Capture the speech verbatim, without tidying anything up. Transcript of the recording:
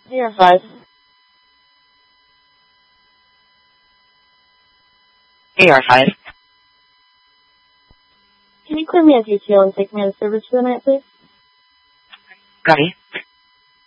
A R five. A R five. Can you clear me a G T O and take me out of service for the night, please? Copy.